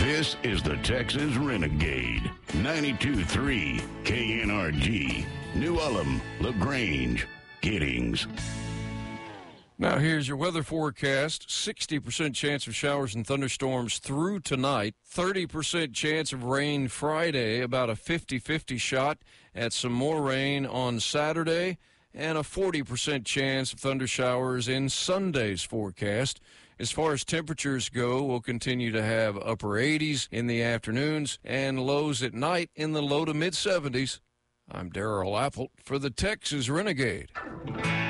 This is the Texas Renegade. 92.3 KNRG. New Ulm, LaGrange, Giddings. Now here's your weather forecast. 60% chance of showers and thunderstorms through tonight. 30% chance of rain Friday, about a 50-50 shot at some more rain on Saturday, and a 40% chance of thunder showers in Sunday's forecast. As far as temperatures go, we'll continue to have upper 80s in the afternoons and lows at night in the low to mid 70s. I'm Darrell Apple for the Texas Renegade.